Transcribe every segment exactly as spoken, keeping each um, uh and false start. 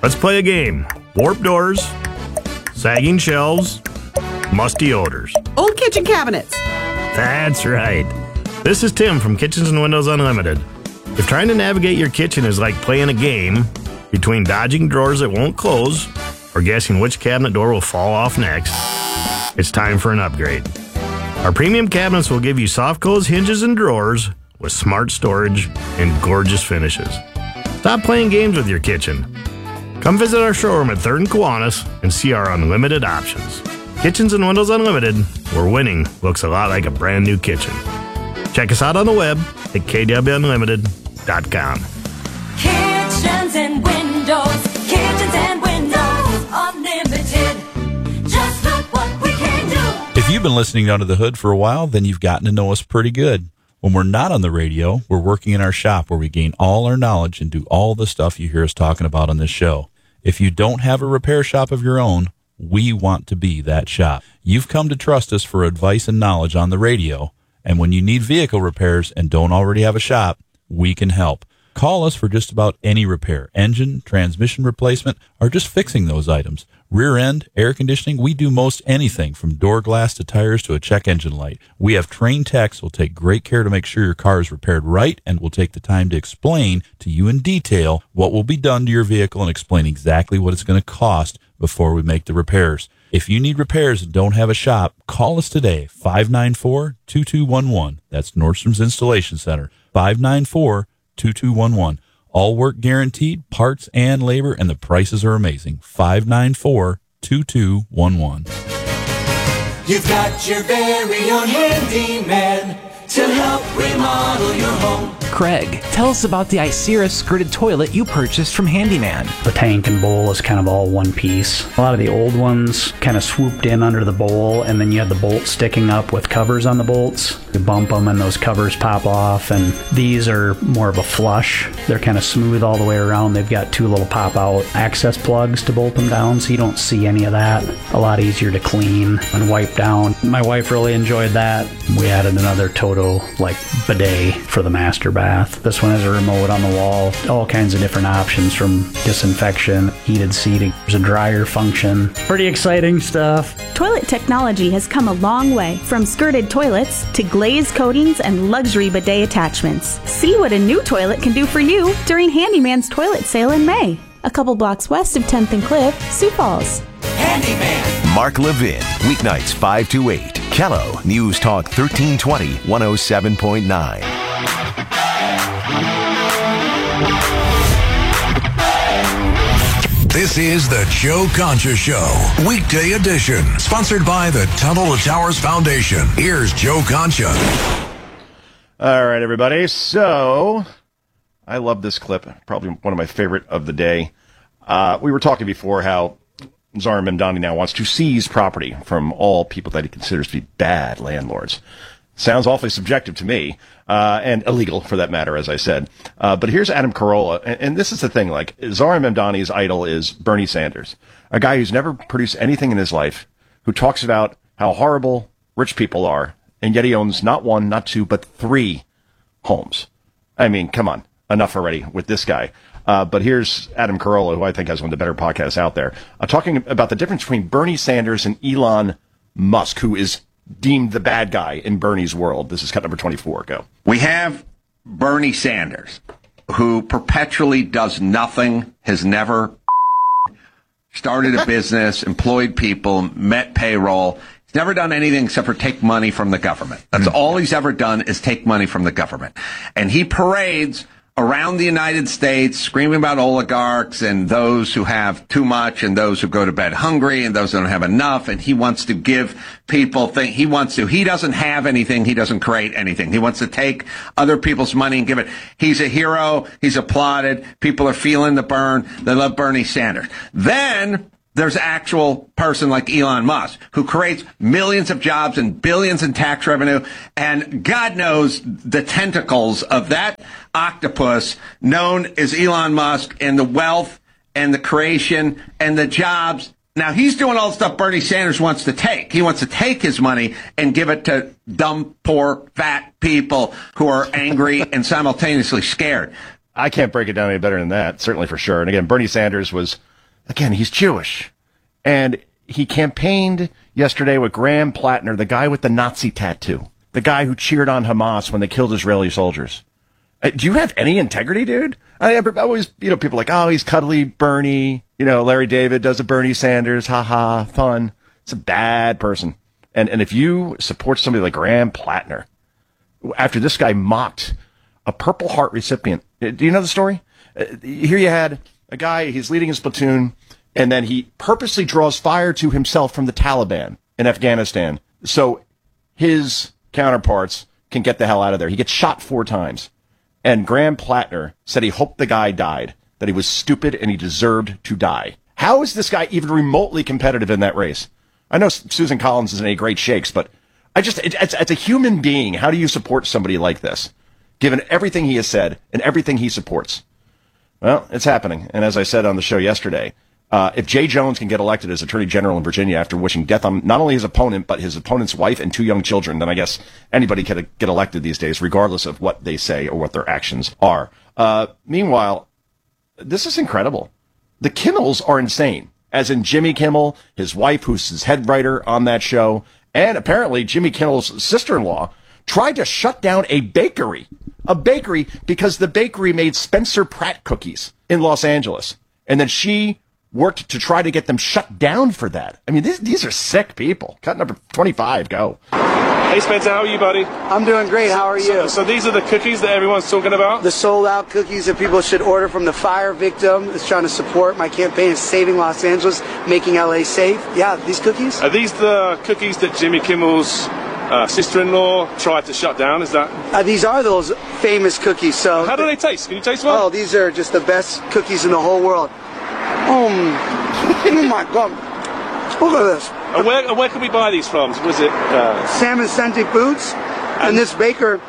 Let's play a game. Warped doors, sagging shelves, musty odors. Old kitchen cabinets. That's right. This is Tim from Kitchens and Windows Unlimited. If trying to navigate your kitchen is like playing a game between dodging drawers that won't close or guessing which cabinet door will fall off next, it's time for an upgrade. Our premium cabinets will give you soft close hinges and drawers with smart storage and gorgeous finishes. Stop playing games with your kitchen. Come visit our showroom at third and Kiwanis and see our unlimited options. Kitchens and Windows Unlimited, where winning looks a lot like a brand new kitchen. Check us out on the web at k w unlimited dot com. Kitchens and Windows, Kitchens and Windows Unlimited. Just look what we can do. If you've been listening to Under the Hood for a while, then you've gotten to know us pretty good. When we're not on the radio, we're working in our shop where we gain all our knowledge and do all the stuff you hear us talking about on this show. If you don't have a repair shop of your own, we want to be that shop. You've come to trust us for advice and knowledge on the radio, and when you need vehicle repairs and don't already have a shop, we can help. Call us for just about any repair, engine, transmission replacement, or just fixing those items. Rear end, air conditioning, we do most anything from door glass to tires to a check engine light. We have trained techs who will take great care to make sure your car is repaired right and will take the time to explain to you in detail what will be done to your vehicle and explain exactly what it's going to cost before we make the repairs. If you need repairs and don't have a shop, call us today, five nine four, two two one one. That's Nordstrom's Installation Center, five nine four, two two one one. All work guaranteed, parts and labor, and the prices are amazing. five nine four, two two one one. You've got your very own handyman to help remodel your home. Craig, tell us about the Icera skirted toilet you purchased from Handyman. The tank and bowl is kind of all one piece. A lot of the old ones kind of swooped in under the bowl, and then you had the bolt sticking up with covers on the bolts. You bump them and those covers pop off, and these are more of a flush. They're kind of smooth all the way around. They've got two little pop-out access plugs to bolt them down, so you don't see any of that. A lot easier to clean and wipe down. My wife really enjoyed that. We added another Toto like bidet for the master bath. This one has a remote on the wall, all kinds of different options from disinfection, heated seating, there's a dryer function. Pretty exciting stuff. Toilet technology has come a long way, from skirted toilets to glazed coatings and luxury bidet attachments. See what a new toilet can do for you during Handyman's toilet sale in May. A couple blocks west of tenth and Cliff, Sioux Falls. Handyman. Mark Levin, weeknights five to eight. Kello, News Talk thirteen twenty, one oh seven point nine. This is the Joe Concha Show, weekday edition, sponsored by the Tunnel to Towers Foundation. Here's Joe Concha. All right, everybody. So, I love this clip. Probably one of my favorite of the day. Uh, we were talking before how Zohran Mamdani now wants to seize property from all people that he considers to be bad landlords. Sounds awfully subjective to me, uh, and illegal for that matter, as I said. Uh, but here's Adam Carolla, and, and this is the thing, like, Zohran Mamdani's idol is Bernie Sanders, a guy who's never produced anything in his life, who talks about how horrible rich people are, and yet he owns not one, not two, but three homes. I mean, come on, enough already with this guy. Uh, but here's Adam Carolla, who I think has one of the better podcasts out there, uh, talking about the difference between Bernie Sanders and Elon Musk, who is deemed the bad guy in Bernie's world. This is cut number twenty-four. Go. We have Bernie Sanders, who perpetually does nothing, has never started a business, employed people, met payroll. He's never done anything except for take money from the government. That's mm-hmm. all he's ever done is take money from the government. And he parades around the United States screaming about oligarchs and those who have too much and those who go to bed hungry and those who don't have enough. And he wants to give people things. He wants to. He doesn't have anything. He doesn't create anything. He wants to take other people's money and give it. He's a hero. He's applauded. People are feeling the burn. They love Bernie Sanders. Then there's an actual person like Elon Musk who creates millions of jobs and billions in tax revenue. And God knows the tentacles of that octopus known as Elon Musk and the wealth and the creation and the jobs. Now, he's doing all the stuff Bernie Sanders wants to take. He wants to take his money and give it to dumb, poor, fat people who are angry and simultaneously scared. I can't break it down any better than that, certainly for sure. And again, Bernie Sanders was again, he's Jewish. And he campaigned yesterday with Graham Plattner, the guy with the Nazi tattoo, the guy who cheered on Hamas when they killed Israeli soldiers. Uh, do you have any integrity, dude? I, I always, you know, people are like, oh, he's cuddly Bernie. You know, Larry David does a Bernie Sanders. Ha ha, fun. It's a bad person. And and if you support somebody like Graham Plattner, after this guy mocked a Purple Heart recipient, do you know the story? Uh, here you had a guy, he's leading his platoon, and then he purposely draws fire to himself from the Taliban in Afghanistan. So his counterparts can get the hell out of there. He gets shot four times. And Graham Plattner said he hoped the guy died, that he was stupid and he deserved to die. How is this guy even remotely competitive in that race? I know Susan Collins isn't any great shakes, but I just, it, it's, it's a human being. How do you support somebody like this, given everything he has said and everything he supports? Well, it's happening. And as I said on the show yesterday, uh, if Jay Jones can get elected as Attorney General in Virginia after wishing death on not only his opponent, but his opponent's wife and two young children, then I guess anybody can get elected these days, regardless of what they say or what their actions are. Uh, meanwhile, this is incredible. The Kimmels are insane, as in Jimmy Kimmel, his wife, who's his head writer on that show, and apparently Jimmy Kimmel's sister-in-law tried to shut down a bakery, a bakery because the bakery made Spencer Pratt cookies in Los Angeles. And then she worked to try to get them shut down for that. I mean, these, these are sick people. Cut number twenty-five, go. Hey, Spencer, how are you, buddy? I'm doing great. How are you? So, so these are the cookies that everyone's talking about? The sold-out cookies that people should order from the fire victim that's trying to support my campaign of saving Los Angeles, making L A safe. Yeah, these cookies. Are these the cookies that Jimmy Kimmel's uh, sister-in-law tried to shut down? Is that? Uh, these are those famous cookies. So how do they taste? Can you taste one? Oh, these are just the best cookies in the whole world. Um, oh my God! Look at this. And where, and where can we buy these from? Was it uh... Sam and Scented Foods? And, and this baker,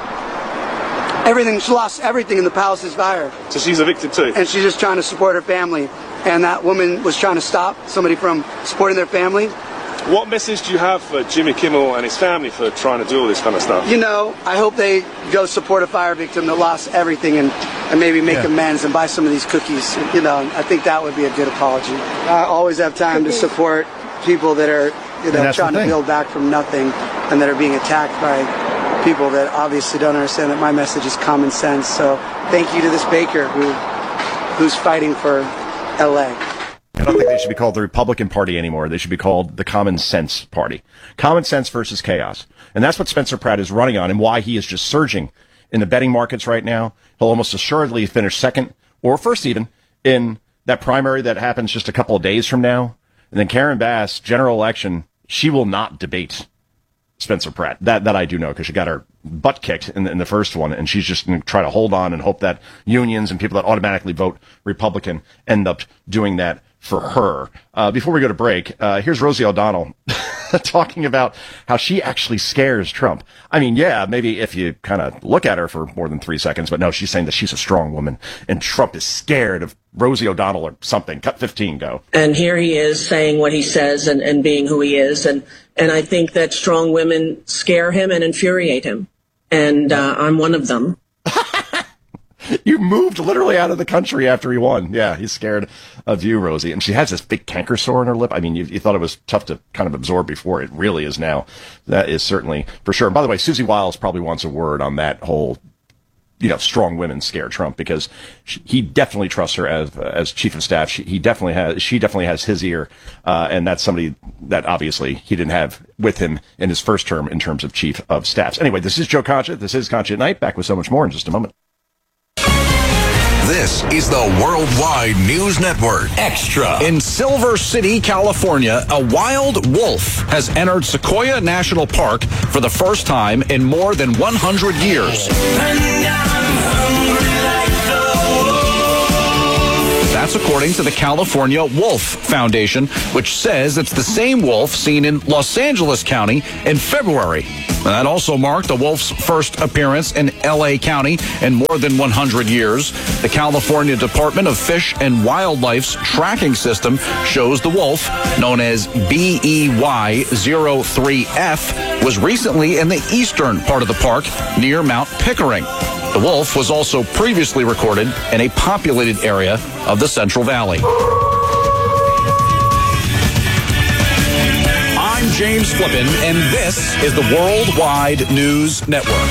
everything she lost everything in the Palace's fire. So she's a victim too. And she's just trying to support her family. And that woman was trying to stop somebody from supporting their family. What message do you have for Jimmy Kimmel and his family for trying to do all this kind of stuff? You know, I hope they go support a fire victim that lost everything and, and maybe make yeah. amends and buy some of these cookies. You know, I think that would be a good apology. I always have time to support people that are, you know, trying to build back from nothing and that are being attacked by people that obviously don't understand that my message is common sense. So thank you to this baker who who's fighting for L A. I don't think they should be called the Republican Party anymore. They should be called the Common Sense Party. Common sense versus chaos. And that's what Spencer Pratt is running on and why he is just surging in the betting markets right now. He'll almost assuredly finish second or first even in that primary that happens just a couple of days from now. And then Karen Bass, general election, she will not debate Spencer Pratt. That that I do know because she got her butt kicked in the, in the first one, and she's just going to try to hold on and hope that unions and people that automatically vote Republican end up doing that for her. Uh, before we go to break, uh, here's Rosie O'Donnell talking about how she actually scares Trump. I mean, yeah, maybe if you kind of look at her for more than three seconds, but no, she's saying that she's a strong woman, and Trump is scared of Rosie O'Donnell or something. Cut fifteen, go. And here he is saying what he says and, and being who he is. And, and I think that strong women scare him and infuriate him. And uh, I'm one of them. You moved literally out of the country after he won. Yeah, he's scared of you, Rosie. And she has this big canker sore on her lip. I mean, you, you thought it was tough to kind of absorb before. It really is now. That is certainly for sure. And by the way, Susie Wiles probably wants a word on that whole, you know, strong women scare Trump, because she, he definitely trusts her as uh, as chief of staff. She, he definitely has. She definitely has his ear, uh, and that's somebody that obviously he didn't have with him in his first term in terms of chief of staffs. Anyway, this is Joe Concha. This is Concha at Night. Back with so much more in just a moment. This is the Worldwide News Network Extra. In Silver City, California, a wild wolf has entered Sequoia National Park for the first time in more than one hundred years. That's according to the California Wolf Foundation, which says it's the same wolf seen in Los Angeles County in February. That also marked the wolf's first appearance in L A County in more than one hundred years. The California Department of Fish and Wildlife's tracking system shows the wolf, known as B E Y zero three F, was recently in the eastern part of the park near Mount Pickering. The wolf was also previously recorded in a populated area of the Central Valley. James Flippin, and this is the Worldwide News Network.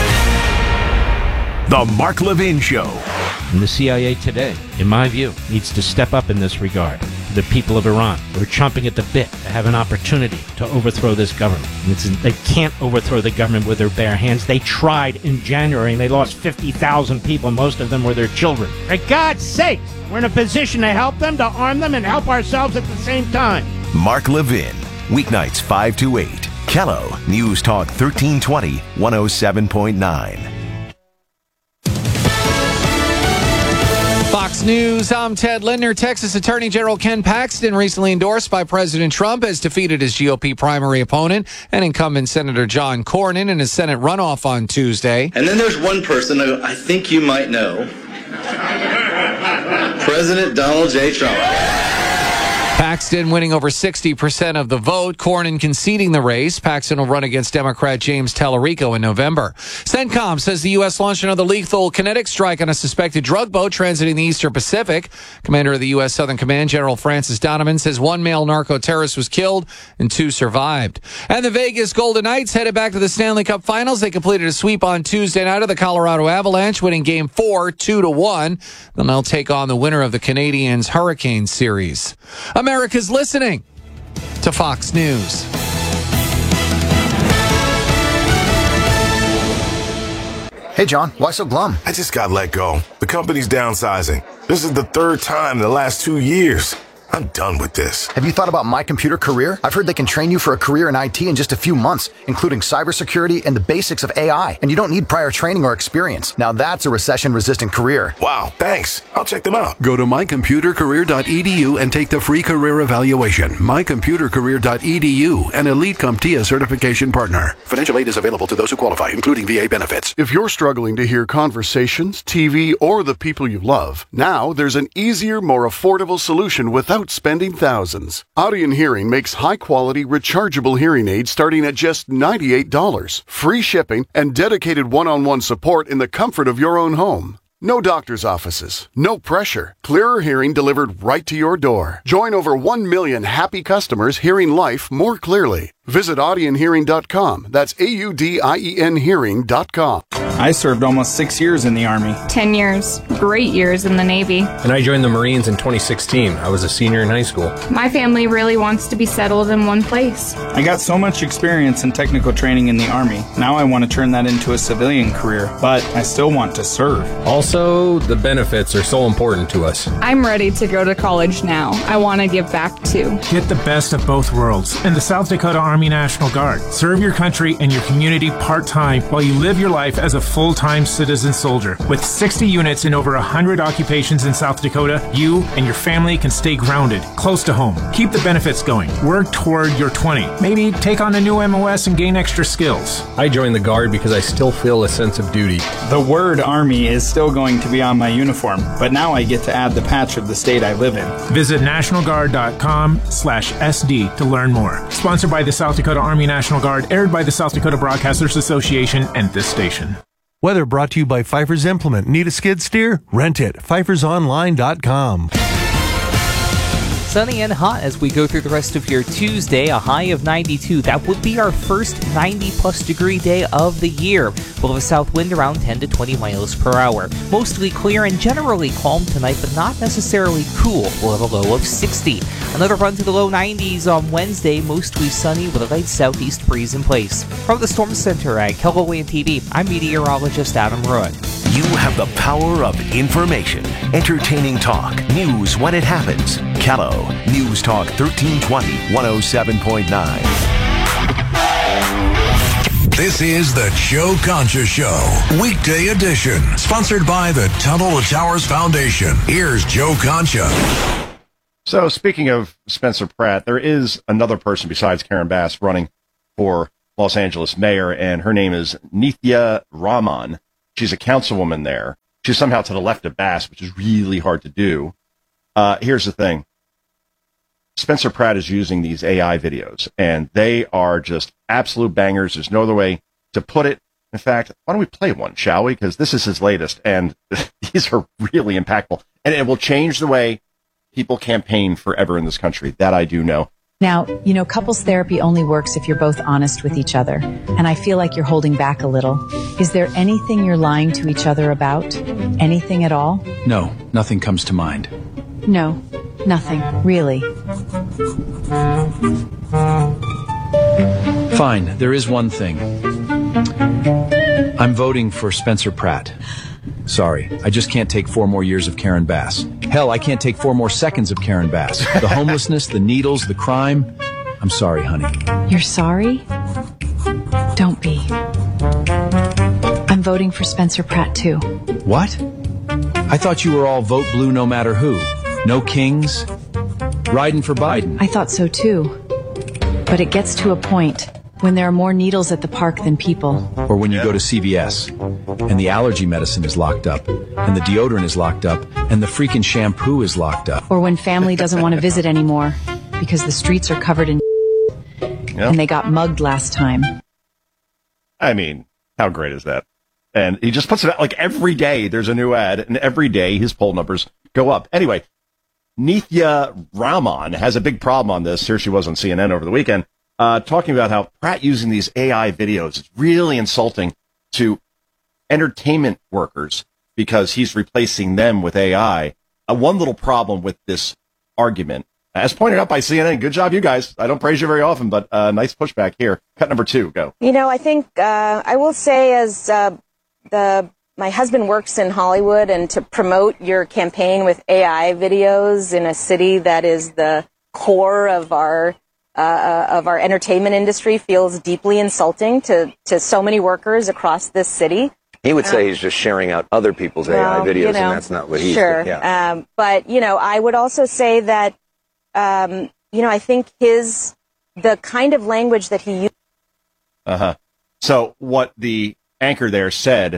The Mark Levin Show. And the C I A today, in my view, needs to step up in this regard. The people of Iran who are chomping at the bit to have an opportunity to overthrow this government. It's, they can't overthrow the government with their bare hands. They tried in January and they lost fifty thousand people. Most of them were their children. For God's sake, we're in a position to help them, to arm them, and help ourselves at the same time. Mark Levin, weeknights five to eight. Kello, News Talk thirteen twenty, one oh seven point nine. Fox News, I'm Ted Lindner. Texas Attorney General Ken Paxton, recently endorsed by President Trump, has defeated his G O P primary opponent and incumbent Senator John Cornyn in his Senate runoff on Tuesday. And then there's one person who I think you might know, President Donald J. Trump. Paxton winning over sixty percent of the vote. Cornyn conceding the race. Paxton will run against Democrat James Tallarico in November. CENTCOM says the U S launched another lethal kinetic strike on a suspected drug boat transiting the Eastern Pacific. Commander of the U S Southern Command, General Francis Donovan, says one male narco-terrorist was killed and two survived. And the Vegas Golden Knights headed back to the Stanley Cup Finals. They completed a sweep on Tuesday night of the Colorado Avalanche, winning Game four, two to one. They'll now take on the winner of the Canadiens Hurricane Series. America's listening to Fox News. Hey, John, why so glum? I just got let go. The company's downsizing. This is the third time in the last two years. I'm done with this. Have you thought about My Computer Career? I've heard they can train you for a career in I T in just a few months, including cybersecurity and the basics of A I. And you don't need prior training or experience. Now that's a recession-resistant career. Wow, thanks. I'll check them out. Go to my computer career dot e d u and take the free career evaluation. my computer career dot e d u, an Elite CompTIA certification partner. Financial aid is available to those who qualify, including V A benefits. If you're struggling to hear conversations, T V, or the people you love, now there's an easier, more affordable solution without spending thousands. Audion Hearing makes high-quality, rechargeable hearing aids starting at just ninety-eight dollars. Free shipping and dedicated one-on-one support in the comfort of your own home. No doctor's offices, no pressure. Clearer hearing delivered right to your door. Join over one million happy customers hearing life more clearly. Visit audion hearing dot com. That's A U D I E N hearing dot com. I served almost six years in the Army. Ten years. Great years in the Navy. And I joined the Marines in twenty sixteen. I was a senior in high school. My family really wants to be settled in one place. I got so much experience and technical training in the Army. Now I want to turn that into a civilian career, but I still want to serve. Also, the benefits are so important to us. I'm ready to go to college now. I want to give back too. Get the best of both worlds in the South Dakota Army National Guard. Serve your country and your community part-time while you live your life as a full-time citizen soldier. With sixty units in over one hundred occupations in South Dakota, you and your family can stay grounded, close to home. Keep the benefits going. Work toward your twenty. Maybe take on a new M O S and gain extra skills. I joined the Guard because I still feel a sense of duty. The word Army is still going to be on my uniform, but now I get to add the patch of the state I live in. Visit national guard dot com slash S D to learn more. Sponsored by the South Dakota Army National Guard, aired by the South Dakota Broadcasters Association and this station. Weather brought to you by Pfeiffer's Implement. Need a skid steer? Rent it. Pfeifers Online dot com. Sunny and hot as we go through the rest of your Tuesday, a high of ninety-two. That would be our first ninety plus degree day of the year. We'll have a south wind around ten to twenty miles per hour. Mostly clear and generally calm tonight, but not necessarily cool. We'll have a low of sixty. Another run to the low nineties on Wednesday, mostly sunny with a light southeast breeze in place. From the Storm Center at KELO T V, I'm meteorologist Adam Roy. You have the power of information. Entertaining talk. News when it happens. KELO News Talk thirteen twenty, one oh seven point nine. This is the Joe Concha Show, weekday edition, sponsored by the Tunnel to Towers Foundation. Here's Joe Concha. So, speaking of Spencer Pratt, there is another person besides Karen Bass running for Los Angeles mayor, and her name is Nithya Raman. She's a councilwoman there. She's somehow to the left of Bass, which is really hard to do. Uh, here's the thing. Spencer Pratt is using these A I videos, and they are just absolute bangers. There's no other way to put it. In fact, why don't we play one, shall we? Because this is his latest, and these are really impactful. And it will change the way people campaign forever in this country. That I do know. Now, you know, couples therapy only works if you're both honest with each other. And I feel like you're holding back a little. Is there anything you're lying to each other about? Anything at all? No, nothing comes to mind. No, nothing, really. Fine, there is one thing. I'm voting for Spencer Pratt. Sorry, I just can't take four more years of Karen Bass. Hell, I can't take four more seconds of Karen Bass. The homelessness, the needles, the crime. I'm sorry, honey. You're sorry? Don't be. I'm voting for Spencer Pratt, too. What? I thought you were all vote blue no matter who. No kings. Riding for Biden. I thought so, too. But it gets to a point when there are more needles at the park than people. Or when you go to C V S, and the allergy medicine is locked up, and the deodorant is locked up, and the freaking shampoo is locked up. Or when family doesn't want to visit anymore because the streets are covered in Yep. and they got mugged last time. I mean, how great is that? And he just puts it out like every day there's a new ad, and every day his poll numbers go up. Anyway, Nithya Raman has a big problem on this. Here she was on C N N over the weekend, uh, talking about how Pratt using these A I videos is really insulting to entertainment workers because he's replacing them with A I. Uh, one little problem with this argument, as pointed out by C N N, good job, you guys. I don't praise you very often, but uh, nice pushback here. Cut number two, go. You know, I think uh, I will say as uh, the my husband works in Hollywood, and to promote your campaign with A I videos in a city that is the core of our uh, of our entertainment industry feels deeply insulting to, to so many workers across this city. He would say um, he's just sharing out other people's well, A I videos, you know, and that's not what he's sure. doing. Yeah. Um, but, you know, I would also say that, um, you know, I think his, the kind of language that he used. Uh-huh. So what the anchor there said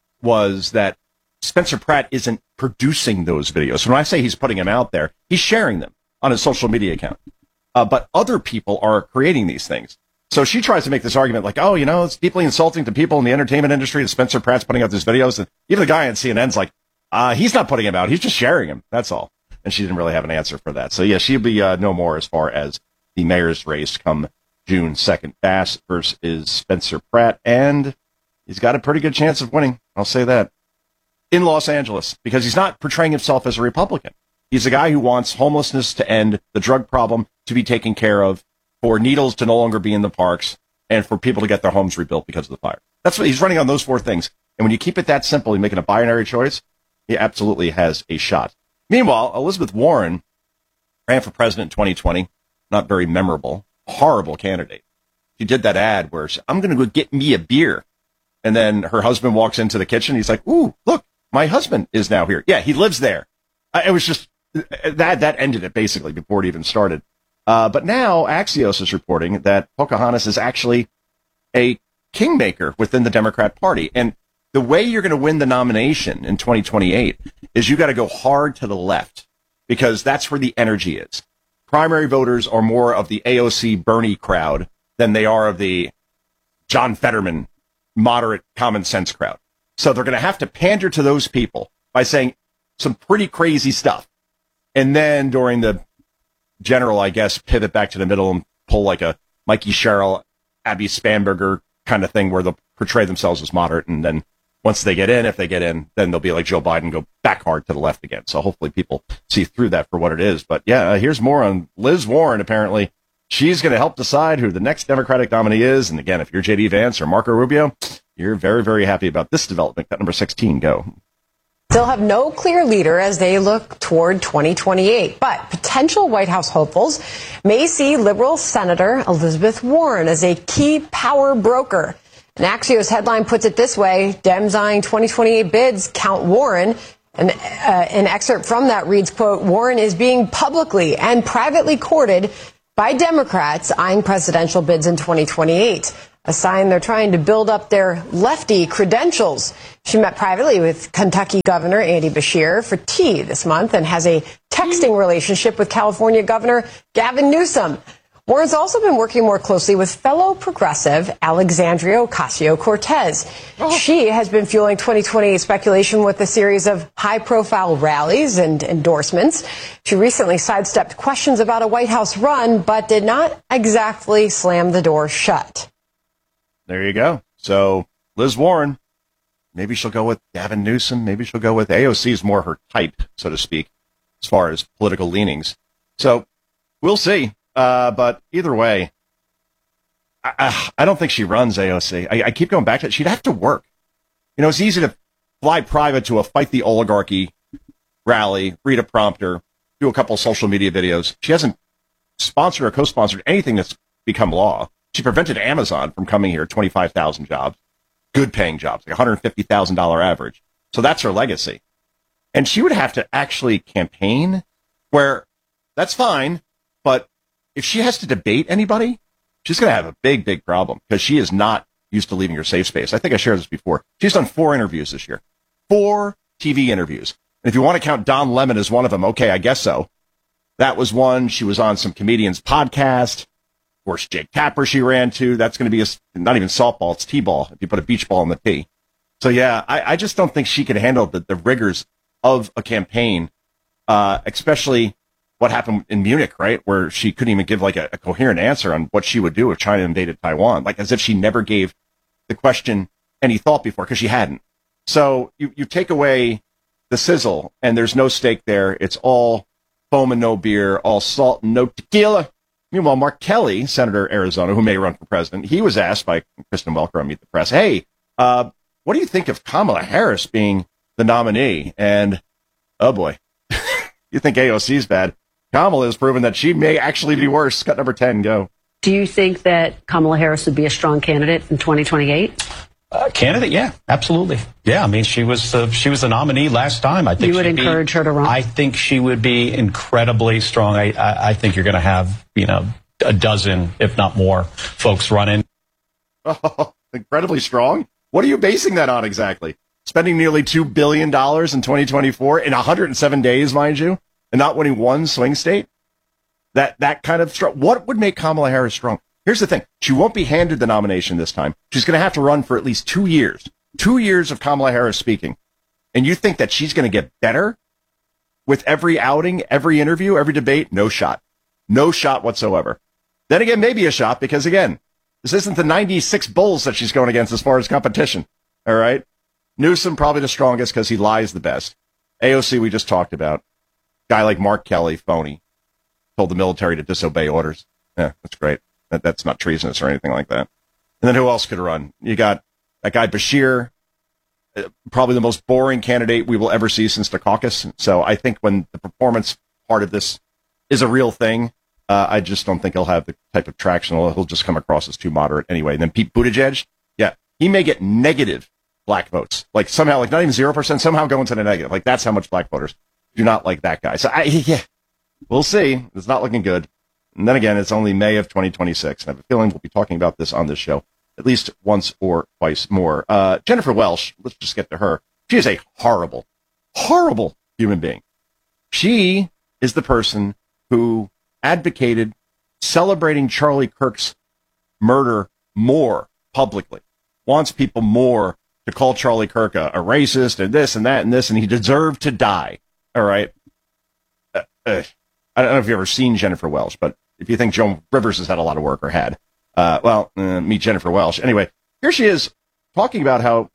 was that Spencer Pratt isn't producing those videos. So when I say he's putting them out there, he's sharing them on his social media account. Uh, but other people are creating these things. So she tries to make this argument like, oh, you know, it's deeply insulting to people in the entertainment industry that Spencer Pratt's putting out these videos. And even the guy on C N N's like, uh, he's not putting them out. He's just sharing them. That's all. And she didn't really have an answer for that. So, yeah, she'll be uh, no more as far as the mayor's race come June second. Bass versus Spencer Pratt. And he's got a pretty good chance of winning. I'll say that. In Los Angeles, because he's not portraying himself as a Republican. He's a guy who wants homelessness to end, the drug problem to be taken care of, for needles to no longer be in the parks, and for people to get their homes rebuilt because of the fire. That's what he's running on, those four things. And when you keep it that simple, you're making a binary choice, he absolutely has a shot. Meanwhile, Elizabeth Warren ran for president in twenty twenty. Not very memorable. Horrible candidate. She did that ad where she, I'm going to go get me a beer. And then her husband walks into the kitchen. He's like, ooh, look, my husband is now here. Yeah, he lives there. Uh, it was just, that, that ended it basically before it even started. Uh, but now Axios is reporting that Pocahontas is actually a kingmaker within the Democrat Party. And the way you're going to win the nomination in twenty twenty-eight is you got to go hard to the left, because that's where the energy is. Primary voters are more of the A O C Bernie crowd than they are of the John Fetterman moderate common sense crowd. So they're going to have to pander to those people by saying some pretty crazy stuff. And then during the general, I guess, pivot back to the middle and pull like a Mikey Sherrill, Abby Spanberger kind of thing where they'll portray themselves as moderate. And then once they get in, if they get in, then they'll be like Joe Biden, go back hard to the left again. So hopefully people see through that for what it is. But yeah, uh, here's more on Liz Warren. Apparently she's going to help decide who the next Democratic nominee is. And again, if you're J D Vance or Marco Rubio, you're very, very happy about this development. Cut number sixteen, go. Still have no clear leader as they look toward twenty twenty-eight. But potential White House hopefuls may see liberal Senator Elizabeth Warren as a key power broker. An Axios headline puts it this way: Dems eyeing twenty twenty-eight bids count Warren. And uh, an excerpt from that reads, quote, Warren is being publicly and privately courted by Democrats eyeing presidential bids in twenty twenty-eight. A sign they're trying to build up their lefty credentials. She met privately with Kentucky Governor Andy Beshear for tea this month and has a texting relationship with California Governor Gavin Newsom. Warren's also been working more closely with fellow progressive Alexandria Ocasio-Cortez. Oh. She has been fueling twenty twenty speculation with a series of high-profile rallies and endorsements. She recently sidestepped questions about a White House run, but did not exactly slam the door shut. There you go. So, Liz Warren, maybe she'll go with Gavin Newsom. Maybe she'll go with A O C is more her type, so to speak, as far as political leanings. So, we'll see. Uh, but either way, I, I, I don't think she runs A O C. I, I keep going back to it. She'd have to work. You know, it's easy to fly private to a Fight the Oligarchy rally, read a prompter, do a couple social media videos. She hasn't sponsored or co-sponsored anything that's become law. She prevented Amazon from coming here, twenty-five thousand jobs, good paying jobs, like one hundred fifty thousand dollars average. So that's her legacy. And she would have to actually campaign where that's fine, but if she has to debate anybody, she's going to have a big, big problem because she is not used to leaving her safe space. I think I shared this before. She's done four interviews this year, four T V interviews. And if you want to count Don Lemon as one of them, okay, I guess so. That was one. She was on some comedian's podcast. Of course, Jake Tapper she ran to. That's going to be a, not even softball, it's T-ball if you put a beach ball in the T. So, yeah, I, I just don't think she can handle the, the rigors of a campaign, uh, especially what happened in Munich, right, where she couldn't even give like a, a coherent answer on what she would do if China invaded Taiwan, like as if she never gave the question any thought before, because she hadn't. So you, you take away the sizzle, and there's no steak there. It's all foam and no beer, all salt and no tequila. Meanwhile, Mark Kelly, Senator Arizona, who may run for president, he was asked by Kristen Welker on Meet the Press, hey, uh, what do you think of Kamala Harris being the nominee? And, oh boy, you think A O C's bad. Kamala has proven that she may actually be worse. Cut number ten, go. Do you think that Kamala Harris would be a strong candidate in twenty twenty-eight? Uh, candidate, yeah, absolutely. Yeah, I mean, she was uh, she was the nominee last time. I think you would encourage be, her to run. I think she would be incredibly strong. I I, I think you're going to have, you know, a dozen, if not more, folks running. Oh, incredibly strong? What are you basing that on exactly? Spending nearly two billion dollars in twenty twenty-four in one hundred seven days, mind you? And not winning one swing state? That that kind of strong. What would make Kamala Harris strong? Here's the thing. She won't be handed the nomination this time. She's going to have to run for at least two years. Two years of Kamala Harris speaking. And you think that she's going to get better with every outing, every interview, every debate? No shot. No shot whatsoever. Then again, maybe a shot because, again, this isn't the ninety-six Bulls that she's going against as far as competition. All right? Newsom probably the strongest because he lies the best. A O C we just talked about. Guy like Mark Kelly, phony, told the military to disobey orders. Yeah, that's great. That, that's not treasonous or anything like that. And then who else could run? You got that guy Bashir, uh, probably the most boring candidate we will ever see since the caucus. So I think when the performance part of this is a real thing, uh, I just don't think he'll have the type of traction. He'll, he'll just come across as too moderate anyway. And then Pete Buttigieg, yeah, he may get negative black votes. Like somehow, like not even zero percent, somehow go into the negative. Like that's how much black voters do not like that guy. So, I, yeah, we'll see. It's not looking good. And then again, it's only May of twenty twenty-six. And I have a feeling we'll be talking about this on this show at least once or twice more. Uh, Jennifer Welsh, let's just get to her. She is a horrible, horrible human being. She is the person who advocated celebrating Charlie Kirk's murder more publicly, wants people more to call Charlie Kirk a, a racist and this and that and this, and he deserved to die. All right. Uh, uh, I don't know if you've ever seen Jennifer Welsh, but if you think Joan Rivers has had a lot of work or had, uh, well, uh, meet Jennifer Welsh. Anyway, here she is talking about how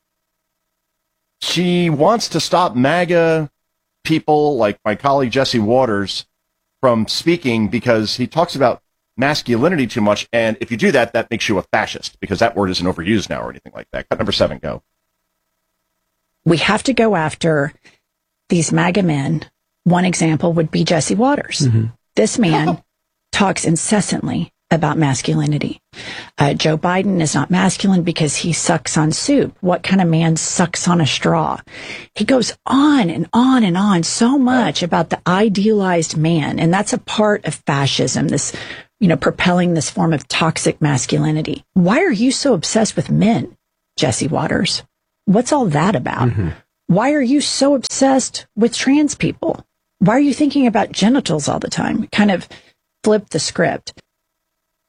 she wants to stop MAGA people like my colleague Jesse Waters from speaking because he talks about masculinity too much. And if you do that, that makes you a fascist because that word isn't overused now or anything like that. Cut number seven, go. We have to go after these MAGA men. One example would be Jesse Waters. Mm-hmm. This man talks incessantly about masculinity. Uh, Joe Biden is not masculine because he sucks on soup. What kind of man sucks on a straw? He goes on and on and on so much about the idealized man. And that's a part of fascism, this, you know, propelling this form of toxic masculinity. Why are you so obsessed with men, Jesse Waters? What's all that about? Mm-hmm. Why are you so obsessed with trans people? Why are you thinking about genitals all the time? Kind of flip the script.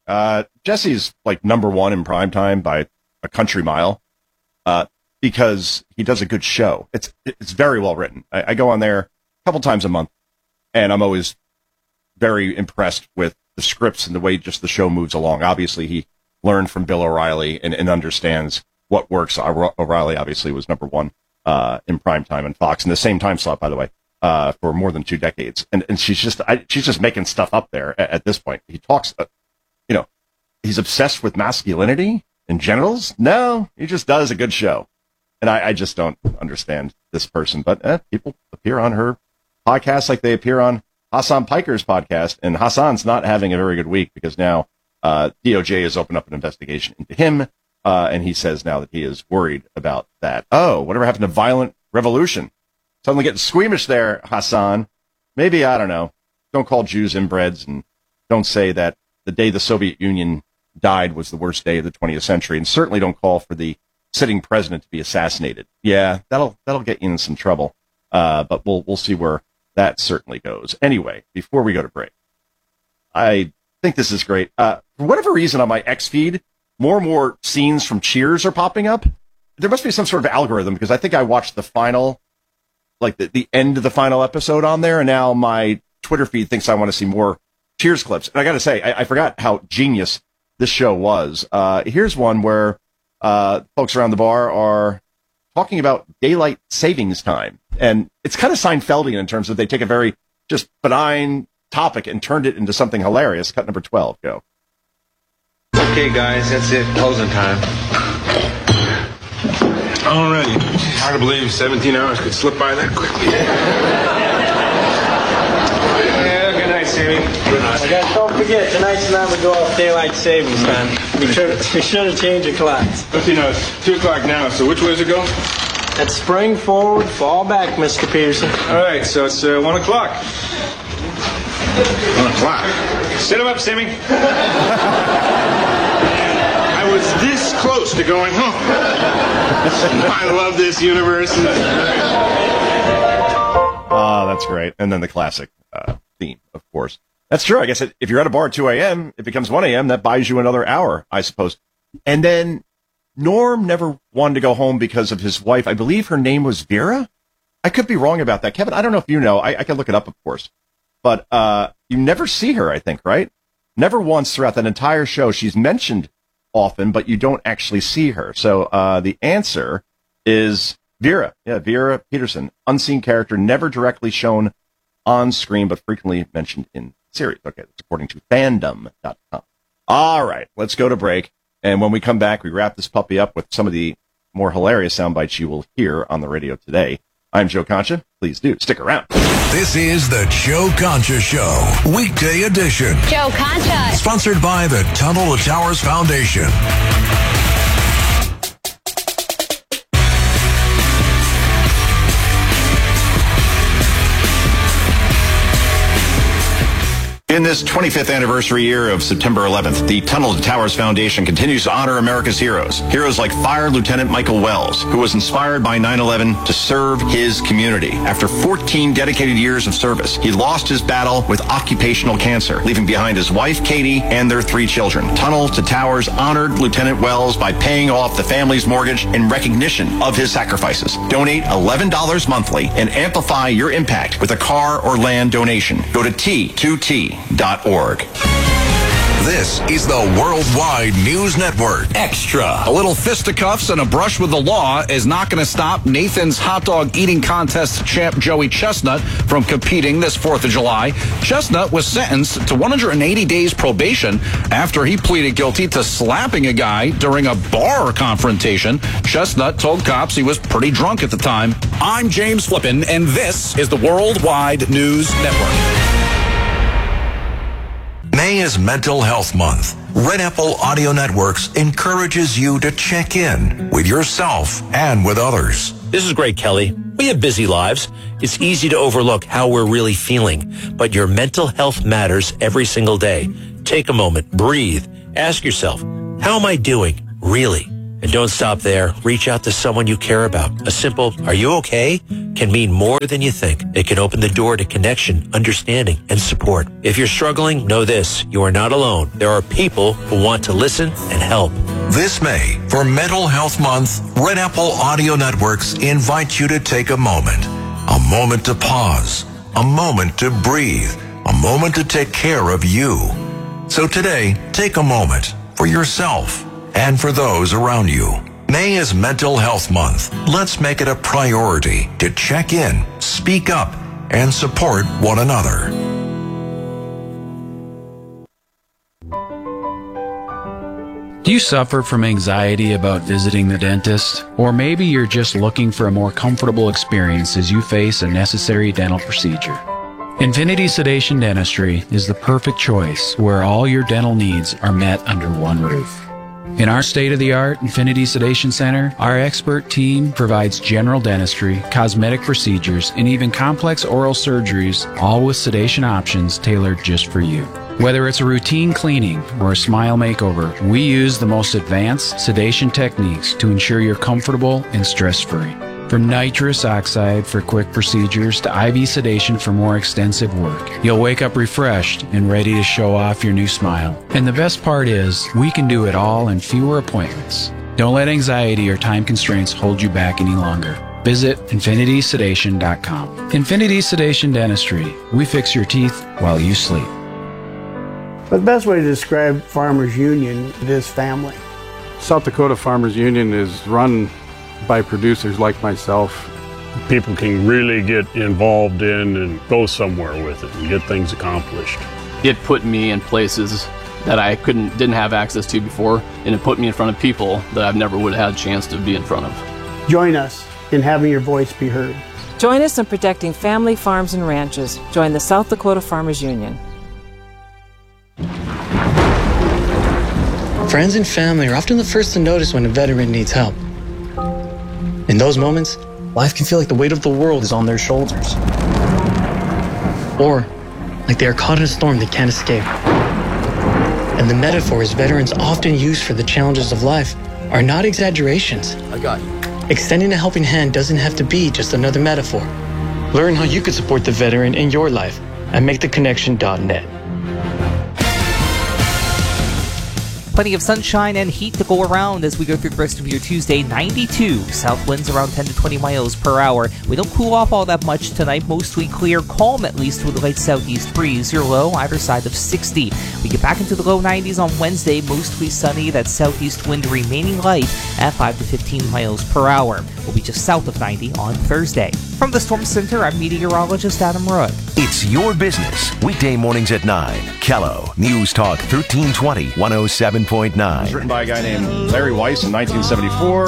Uh, Jesse's like number one in primetime by a country mile, uh, because he does a good show. It's it's very well written. I, I go on there a couple times a month, and I'm always very impressed with the scripts and the way just the show moves along. Obviously, he learned from Bill O'Reilly and, and understands what works. O'Reilly obviously was number one uh, in primetime and Fox in the same time slot, by the way, uh, for more than two decades. And and she's just I, she's just making stuff up there at, at this point. He talks, uh, you know, he's obsessed with masculinity and genitals. No, he just does a good show. And I, I just don't understand this person. But eh, people appear on her podcast like they appear on Hassan Piker's podcast. And Hassan's not having a very good week because now uh, D O J has opened up an investigation into him. Uh, and he says now that he is worried about that. Oh, whatever happened to violent revolution? Suddenly getting squeamish there, Hassan. Maybe, I don't know. Don't call Jews inbreds and don't say that the day the Soviet Union died was the worst day of the twentieth century. And certainly don't call for the sitting president to be assassinated. Yeah, that'll that'll get you in some trouble. Uh, but we'll we'll see where that certainly goes. Anyway, before we go to break, I think this is great. Uh, for whatever reason on my X feed, more and more scenes from Cheers are popping up. There must be some sort of algorithm because I think I watched the final, like the, the end of the final episode on there, and now my Twitter feed thinks I want to see more Cheers clips. And I got to say, I, I forgot how genius this show was. Uh, here's one where Uh, folks around the bar are talking about daylight savings time. And it's kind of Seinfeldian in terms of they take a very just benign topic and turned it into something hilarious. Cut number twelve, go. Okay, guys, that's it. Closing time. Alrighty. Hard to believe seventeen hours could slip by that quickly. Yeah, good night, Sammy. Good night. I guess don't forget, tonight's not going to go off daylight savings time. Be sure, be sure to change your clocks. Let's see, now it's two o'clock now, so which way does it go? That's spring forward, fall back, Mister Peterson. All right, so it's uh, one o'clock. One o'clock. Sit him up, Sammy. I was this close to going home. I love this universe. Ah, that's great. And then the classic uh, theme, of course. That's true. I guess it, if you're at a bar at two a.m., it becomes one a.m., that buys you another hour, I suppose. And then Norm never wanted to go home because of his wife. I believe her name was Vera. I could be wrong about that. Kevin, I don't know if you know. I, I can look it up, of course. But uh, you never see her, I think, right? Never once throughout that entire show. She's mentioned often, but you don't actually see her. So uh, the answer is Vera. Yeah, Vera Peterson. Unseen character, never directly shown on screen, but frequently mentioned in series. Okay, that's according to fandom dot com. All right, let's go to break. And when we come back, we wrap this puppy up with some of the more hilarious sound bites you will hear on the radio today. I'm Joe Concha. Please do stick around. This is the Joe Concha Show, weekday edition. Joe Concha. Sponsored by the Tunnel to Towers Foundation. In this twenty-fifth anniversary year of September eleventh, the Tunnel to Towers Foundation continues to honor America's heroes. Heroes like Fire Lieutenant Michael Wells, who was inspired by nine eleven to serve his community. After fourteen dedicated years of service, he lost his battle with occupational cancer, leaving behind his wife, Katie, and their three children. Tunnel to Towers honored Lieutenant Wells by paying off the family's mortgage in recognition of his sacrifices. Donate eleven dollars monthly and amplify your impact with a car or land donation. Go to T two T dot org. This is the Worldwide News Network. Extra. A little fisticuffs and a brush with the law is not going to stop Nathan's hot dog eating contest champ Joey Chestnut from competing this fourth of July. Chestnut was sentenced to one hundred eighty days probation after he pleaded guilty to slapping a guy during a bar confrontation. Chestnut told cops he was pretty drunk at the time. I'm James Flippin, and this is the Worldwide News Network. May is Mental Health Month. Red Apple Audio Networks encourages you to check in with yourself and with others. This is Greg Kelly. We have busy lives. It's easy to overlook how we're really feeling, but your mental health matters every single day. Take a moment, breathe, ask yourself, how am I doing, really? And don't stop there. Reach out to someone you care about. A simple, "Are you okay?" can mean more than you think. It can open the door to connection, understanding, and support. If you're struggling, know this. You are not alone. There are people who want to listen and help. This May, for Mental Health Month, Red Apple Audio Networks invite you to take a moment. A moment to pause. A moment to breathe. A moment to take care of you. So today, take a moment for yourself and for those around you. May is Mental Health Month. Let's make it a priority to check in, speak up, and support one another. Do you suffer from anxiety about visiting the dentist? Or maybe you're just looking for a more comfortable experience as you face a necessary dental procedure. Infinity Sedation Dentistry is the perfect choice where all your dental needs are met under one roof. In our state-of-the-art Infinity Sedation Center, our expert team provides general dentistry, cosmetic procedures, and even complex oral surgeries, all with sedation options tailored just for you. Whether it's a routine cleaning or a smile makeover, we use the most advanced sedation techniques to ensure you're comfortable and stress-free. From nitrous oxide for quick procedures to I V sedation for more extensive work, you'll wake up refreshed and ready to show off your new smile. And the best part is, we can do it all in fewer appointments. Don't let anxiety or time constraints hold you back any longer. Visit infinity sedation dot com. Infinity Sedation Dentistry. We fix your teeth while you sleep. The best way to describe Farmers Union is family. South Dakota Farmers Union is run by producers like myself. People can really get involved in and go somewhere with it and get things accomplished. It put me in places that I couldn't, didn't have access to before, and it put me in front of people that I've never would have had a chance to be in front of. Join us in having your voice be heard. Join us in protecting family farms and ranches. Join the South Dakota Farmers Union. Friends and family are often the first to notice when a veteran needs help. In those moments, life can feel like the weight of the world is on their shoulders. Or like they are caught in a storm they can't escape. And the metaphors veterans often use for the challenges of life are not exaggerations. I got you. Extending a helping hand doesn't have to be just another metaphor. Learn how you could support the veteran in your life at make the connection dot net. Plenty of sunshine and heat to go around as we go through the rest of your Tuesday. ninety-two. South winds around ten to twenty miles per hour. We don't cool off all that much tonight. Mostly clear, calm at least with a light southeast breeze. Your low either side of sixty. We get back into the low nineties on Wednesday. Mostly sunny. That southeast wind remaining light at five to fifteen miles per hour. We'll be just south of ninety on Thursday. From the Storm Center, I'm meteorologist Adam Rudd. It's your business. Weekday mornings at nine. Kello News Talk thirteen twenty, one oh seven point nine. It was written by a guy named Larry Weiss in nineteen seventy-four.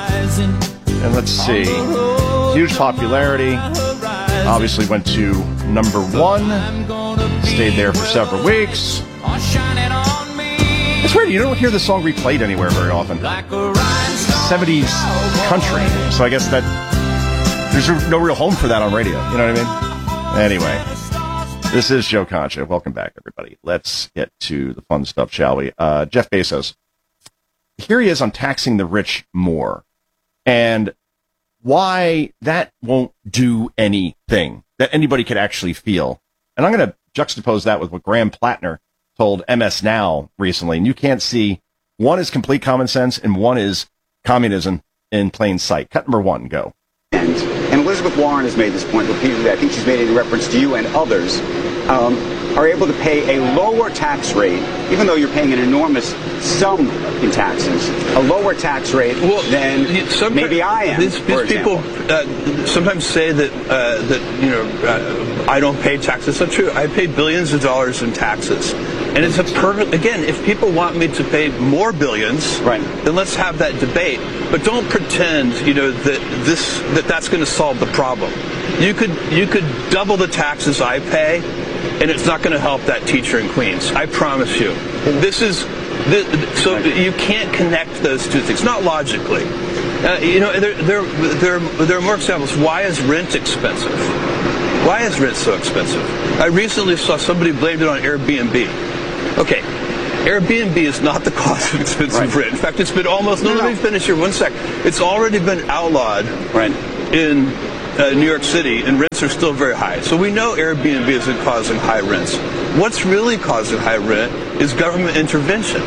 And let's see. Huge popularity. Obviously went to number one. Stayed there for several weeks. It's weird. You don't hear this song replayed anywhere very often. seventies country. So I guess that there's no real home for that on radio. You know what I mean? Anyway. This is Joe Concha. Welcome back, everybody. Let's get to the fun stuff, shall we? Uh, Jeff Bezos. Here he is on taxing the rich more. And why that won't do anything that anybody could actually feel. And I'm going to juxtapose that with what Graham Plattner told M S Now recently. And you can't see, one is complete common sense and one is communism in plain sight. Cut number one, go. And, and Elizabeth Warren has made this point repeatedly. I think she's made it in reference to you and others. Um, are able to pay a lower tax rate, even though you're paying an enormous sum in taxes, a lower tax rate well, than maybe I am. These, these people uh, sometimes say that uh, that you know uh, I don't pay taxes. That's not true. I pay billions of dollars in taxes, and it's a perfect. Again, if people want me to pay more billions, right, then let's have that debate. But don't pretend, you know, that this that that's going to solve the problem. You could you could double the taxes I pay, and it's not going to help that teacher in Queens. I promise you. This is this, so you can't connect those two things, not logically. Uh, you know, there there there there are more examples. Why is rent expensive? Why is rent so expensive? I recently saw somebody blamed it on Airbnb. Okay, Airbnb is not the cause of expensive right. rent. In fact, it's been almost, no, no, let me finish here one sec. It's already been outlawed right. in uh, New York City, and rents are still very high. So we know Airbnb isn't causing high rents. What's really causing high rent is government intervention.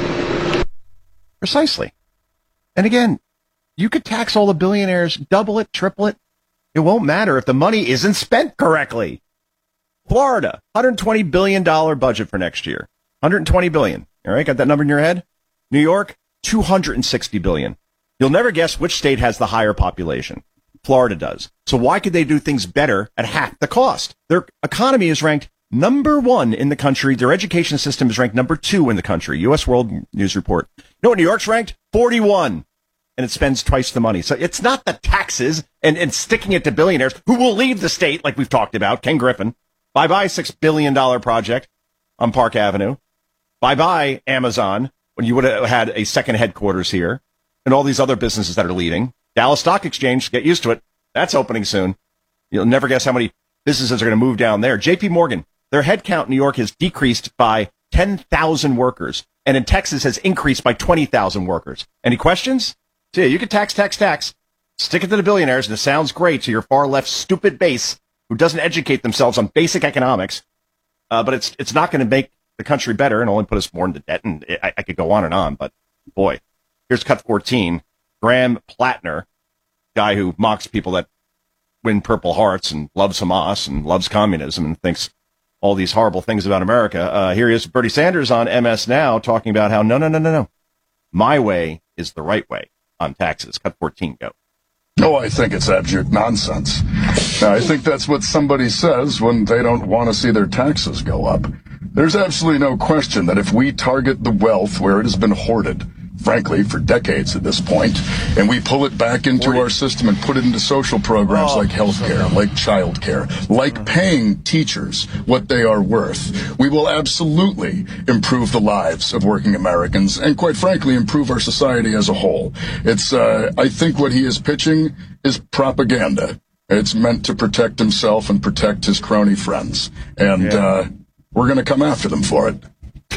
Precisely. And again, you could tax all the billionaires, double it, triple it. It won't matter if the money isn't spent correctly. Florida, one hundred twenty billion dollars budget for next year. one hundred twenty billion dollars. All right, got that number in your head? New York, two hundred sixty billion dollars. You'll never guess which state has the higher population. Florida does. So why could they do things better at half the cost? Their economy is ranked number one in the country. Their education system is ranked number two in the country. U S World News Report. You know what New York's ranked? forty-one. And it spends twice the money. So it's not the taxes and, and sticking it to billionaires who will leave the state, like we've talked about. Ken Griffin. Bye-bye six billion dollars project on Park Avenue. Bye-bye Amazon, when you would have had a second headquarters here, and all these other businesses that are leaving. Dallas Stock Exchange, get used to it. That's opening soon. You'll never guess how many businesses are going to move down there. J P Morgan, their headcount in New York has decreased by ten thousand workers, and in Texas has increased by twenty thousand workers. Any questions? So yeah, you can tax, tax, tax. Stick it to the billionaires, and it sounds great to your far-left stupid base who doesn't educate themselves on basic economics, uh, but it's it's not going to make the country better and only put us more into debt. And I, I could go on and on, but boy, here's cut fourteen. Graham Plattner, guy who mocks people that win Purple Hearts and loves Hamas and loves communism and thinks all these horrible things about America. Uh, here he is, Bernie Sanders on M S Now, talking about how no, no, no, no, no. My way is the right way on taxes. Cut fourteen, go. No, I think it's abject nonsense. Now, I think that's what somebody says when they don't want to see their taxes go up. There's absolutely no question that if we target the wealth where it has been hoarded, frankly, for decades at this point, and we pull it back into our system and put it into social programs oh, like healthcare, like childcare, like paying teachers what they are worth, we will absolutely improve the lives of working Americans and, quite frankly, improve our society as a whole. It's, uh, I think what he is pitching is propaganda. It's meant to protect himself and protect his crony friends. And yeah. uh, we're going to come after them for it.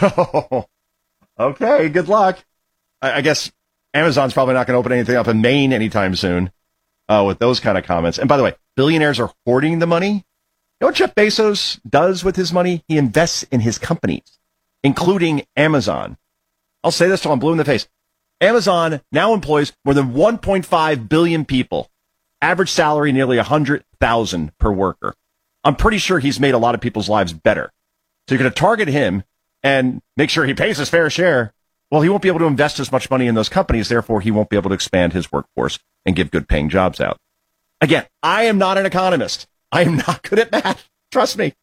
Oh, okay, good luck. I guess Amazon's probably not going to open anything up in Maine anytime soon uh, with those kind of comments. And by the way, billionaires are hoarding the money. You know what Jeff Bezos does with his money? He invests in his companies, including Amazon. I'll say this till I'm blue in the face. Amazon now employs more than one point five billion people. Average salary nearly one hundred thousand dollars per worker. I'm pretty sure he's made a lot of people's lives better. So you're going to target him and make sure he pays his fair share. Well, he won't be able to invest as much money in those companies. Therefore, he won't be able to expand his workforce and give good paying jobs out. Again, I am not an economist. I am not good at math. Trust me.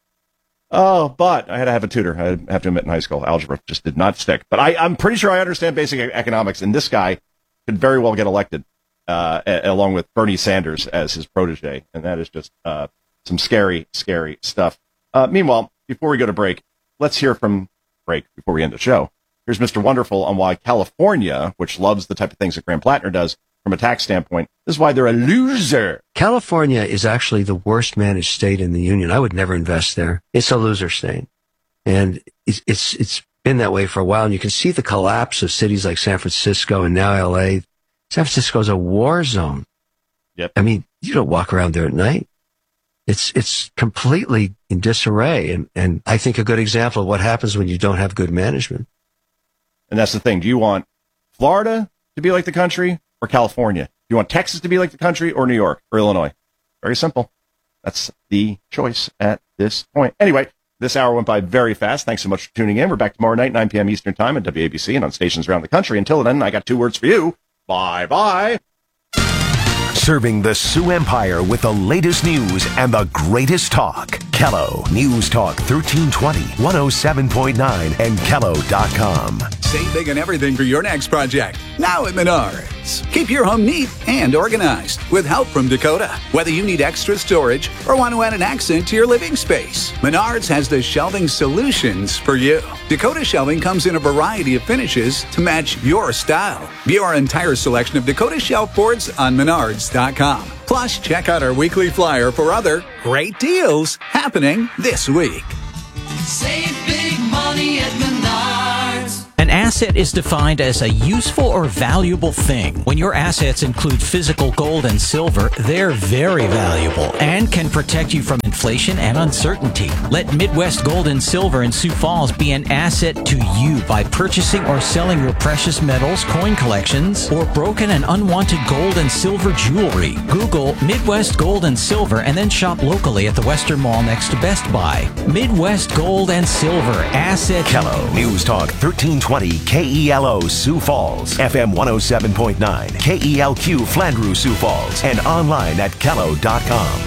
Oh, but I had to have a tutor. I have to admit in high school, algebra just did not stick. But I, I'm pretty sure I understand basic economics. And this guy could very well get elected uh, a- along with Bernie Sanders as his protege. And that is just uh, some scary, scary stuff. Uh, meanwhile, before we go to break, let's hear from break before we end the show. Here's Mister Wonderful on why California, which loves the type of things that Graham Plattner does from a tax standpoint, this is why they're a loser. California is actually the worst managed state in the union. I would never invest there. It's a loser state. And it's, it's, it's been that way for a while. And you can see the collapse of cities like San Francisco and now L A. San Francisco is a war zone. Yep. I mean, you don't walk around there at night. It's, it's completely in disarray. And, and I think a good example of what happens when you don't have good management. And that's the thing. Do you want Florida to be like the country or California? Do you want Texas to be like the country or New York or Illinois? Very simple. That's the choice at this point. Anyway, this hour went by very fast. Thanks so much for tuning in. We're back tomorrow night, nine p.m. Eastern Time at W A B C and on stations around the country. Until then, I got two words for you. Bye-bye. Serving the Sioux Empire with the latest news and the greatest talk. Kello News Talk thirteen twenty, one oh seven point nine and Kello dot com. Save big on everything for your next project. Now at Menards. Keep your home neat and organized with help from Dakota. Whether you need extra storage or want to add an accent to your living space, Menards has the shelving solutions for you. Dakota shelving comes in a variety of finishes to match your style. View our entire selection of Dakota shelf boards on Menards dot com. Plus, check out our weekly flyer for other great deals happening this week. Save big money at Menards. An asset is defined as a useful or valuable thing. When your assets include physical gold and silver, they're very valuable and can protect you from inflation and uncertainty. Let Midwest Gold and Silver in Sioux Falls be an asset to you by purchasing or selling your precious metals, coin collections, or broken and unwanted gold and silver jewelry. Google Midwest Gold and Silver and then shop locally at the Western Mall next to Best Buy. Midwest Gold and Silver, asset. Kello News Talk thirteen twenty K E L O Sioux Falls, F M one oh seven point nine, K E L Q Flandreau Sioux Falls, and online at kello dot com.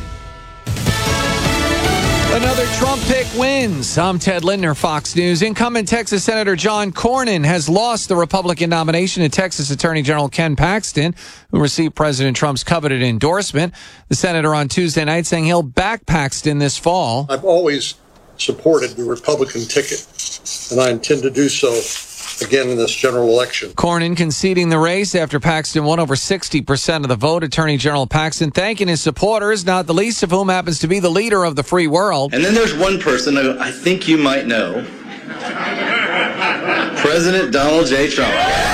Another Trump pick wins. I'm Ted Lindner, Fox News. Incumbent Texas Senator John Cornyn has lost the Republican nomination to Texas Attorney General Ken Paxton, who received President Trump's coveted endorsement. The senator on Tuesday night saying he'll back Paxton this fall. I've always supported the Republican ticket, and I intend to do so again in this general election. Cornyn conceding the race after Paxton won over sixty percent of the vote. Attorney General Paxton thanking his supporters, not the least of whom happens to be the leader of the free world. And then there's one person who I think you might know, President Donald J. Trump.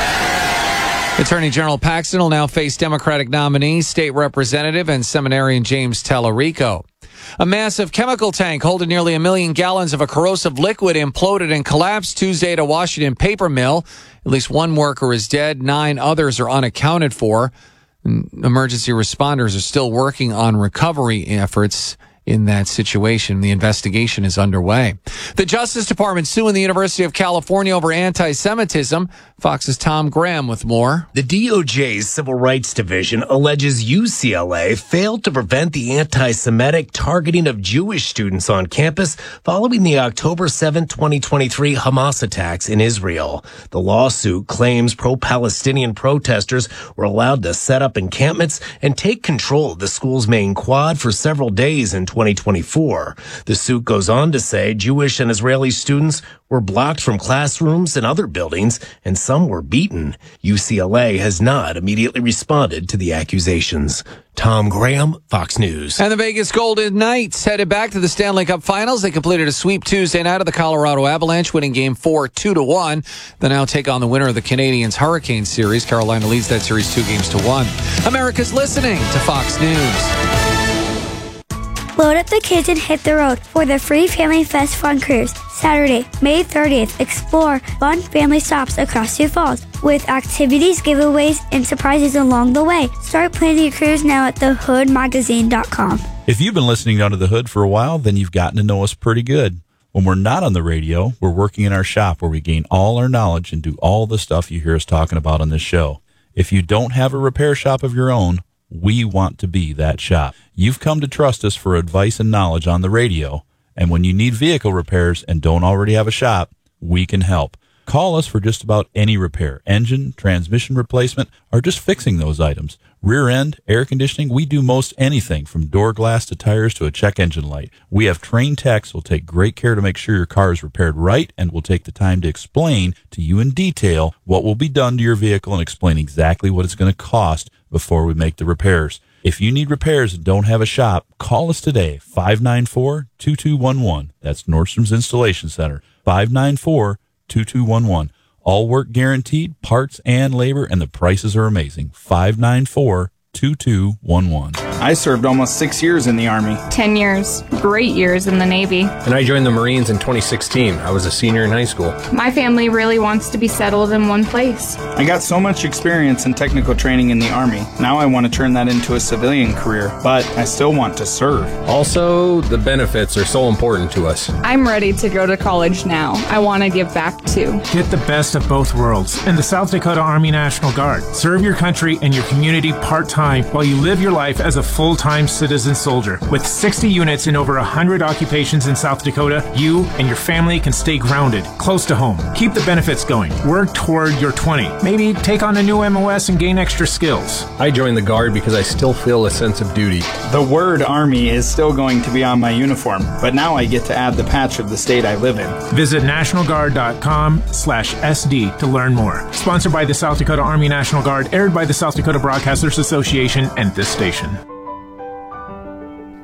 Attorney General Paxton will now face Democratic nominee, State Representative, and seminarian James Tallarico. A massive chemical tank holding nearly a million gallons of a corrosive liquid imploded and collapsed Tuesday at a Washington paper mill. At least one worker is dead. Nine others are unaccounted for. Emergency responders are still working on recovery efforts in that situation. The investigation is underway. The Justice Department suing the University of California over anti-Semitism. Fox's Tom Graham with more. The D O J's Civil Rights Division alleges U C L A failed to prevent the anti-Semitic targeting of Jewish students on campus following the October seventh, twenty twenty-three Hamas attacks in Israel. The lawsuit claims pro-Palestinian protesters were allowed to set up encampments and take control of the school's main quad for several days in twenty twenty-four. The suit goes on to say Jewish and Israeli students were blocked from classrooms and other buildings, and some were beaten. U C L A has not immediately responded to the accusations. Tom Graham, Fox News. And the Vegas Golden Knights headed back to the Stanley Cup Finals. They completed a sweep Tuesday night of the Colorado Avalanche, winning Game four, two to one. They now take on the winner of the Canadiens Hurricane Series. Carolina leads that series two games to one. America's listening to Fox News. Load up the kids and hit the road for the Free Family Fest Fun Cruise. Saturday, May thirtieth, explore fun family stops across Sioux Falls with activities, giveaways, and surprises along the way. Start planning your cruise now at the hood magazine dot com. If you've been listening to Under the Hood for a while, then you've gotten to know us pretty good. When we're not on the radio, we're working in our shop where we gain all our knowledge and do all the stuff you hear us talking about on this show. If you don't have a repair shop of your own, we want to be that shop. You've come to trust us for advice and knowledge on the radio, and when you need vehicle repairs and don't already have a shop, we can help. Call us for just about any repair, engine, transmission replacement, or just fixing those items. Rear end, air conditioning, we do most anything from door glass to tires to a check engine light. We have trained techs who will take great care to make sure your car is repaired right and will take the time to explain to you in detail what will be done to your vehicle and explain exactly what it's going to cost before we make the repairs. If you need repairs and don't have a shop, call us today, five nine four, two two one one. That's Nordstrom's Installation Center, five nine four, two two one one. All work guaranteed, parts and labor, and the prices are amazing. five nine four, two two one one. I served almost six years in the Army. Ten years. Great years in the Navy. And I joined the Marines in twenty sixteen. I was a senior in high school. My family really wants to be settled in one place. I got so much experience and technical training in the Army. Now I want to turn that into a civilian career, but I still want to serve. Also, the benefits are so important to us. I'm ready to go to college now. I want to give back too. Get the best of both worlds in the South Dakota Army National Guard. Serve your country and your community part-time while you live your life as a full-time citizen soldier. With sixty units in over one hundred occupations in South Dakota, you and your family can stay grounded, close to home. Keep the benefits going. Work toward your twenty. Maybe take on a new M O S and gain extra skills. I joined the Guard because I still feel a sense of duty. The word Army is still going to be on my uniform, but now I get to add the patch of the state I live in. Visit national guard dot com slash S D to learn more. Sponsored by the South Dakota Army National Guard, aired by the South Dakota Broadcasters Association and this station.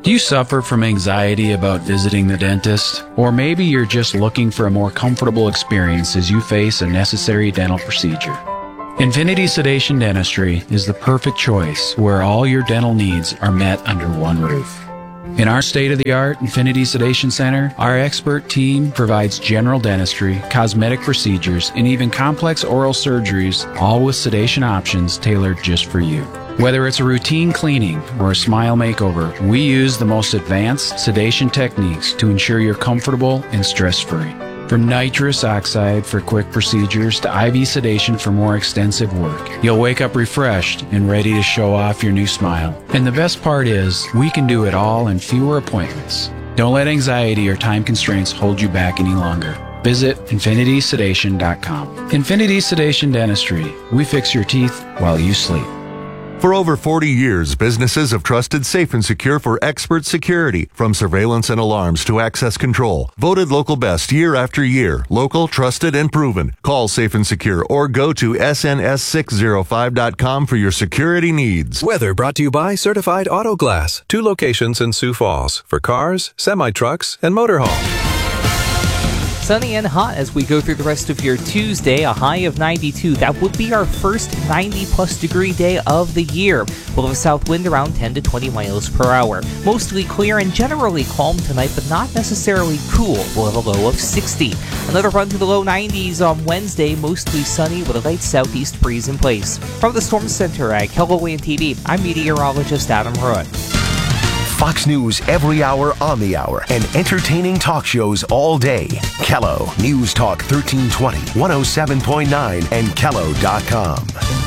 Do you suffer from anxiety about visiting the dentist? Or maybe you're just looking for a more comfortable experience as you face a necessary dental procedure. Infinity Sedation Dentistry is the perfect choice where all your dental needs are met under one roof. In our state-of-the-art Infinity Sedation Center, our expert team provides general dentistry, cosmetic procedures, and even complex oral surgeries, all with sedation options tailored just for you. Whether it's a routine cleaning or a smile makeover, we use the most advanced sedation techniques to ensure you're comfortable and stress-free. From nitrous oxide for quick procedures to I V sedation for more extensive work, you'll wake up refreshed and ready to show off your new smile. And the best part is, we can do it all in fewer appointments. Don't let anxiety or time constraints hold you back any longer. Visit infinity sedation dot com. Infinity Sedation Dentistry. We fix your teeth while you sleep. For over forty years, businesses have trusted Safe and Secure for expert security, from surveillance and alarms to access control. Voted local best year after year. Local, trusted, and proven. Call Safe and Secure or go to S N S six oh five dot com for your security needs. Weather brought to you by Certified Auto Glass. Two locations in Sioux Falls for cars, semi-trucks, and motorhome. Sunny and hot as we go through the rest of your Tuesday, a high of ninety-two. That would be our first ninety plus degree day of the year. We'll have a south wind around ten to twenty miles per hour. Mostly clear and generally calm tonight, but not necessarily cool. We'll have a low of sixty. Another run to the low nineties on Wednesday, mostly sunny with a light southeast breeze in place. From the Storm Center at Kello W A N T V, I'm meteorologist Adam Hood. Fox News every hour on the hour and entertaining talk shows all day. Kello News Talk thirteen twenty, one oh seven point nine and Kello dot com.